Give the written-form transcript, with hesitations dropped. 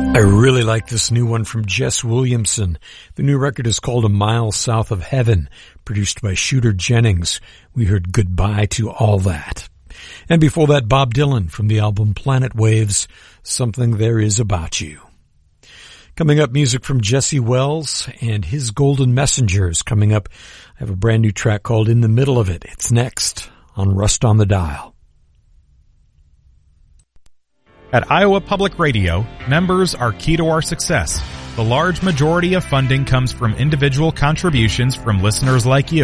I really like this new one from Jess Williamson. The new record is called A Mile South of Heaven, produced by Shooter Jennings. We heard Goodbye to All That. And before that, Bob Dylan from the album Planet Waves, Something There Is About You. Coming up, music from Jesse Wells and his Golden Messengers. Coming up, I have a brand new track called In the Middle of It. It's next on Rust on the Dial. At Iowa Public Radio, members are key to our success. The large majority of funding comes from individual contributions from listeners like you.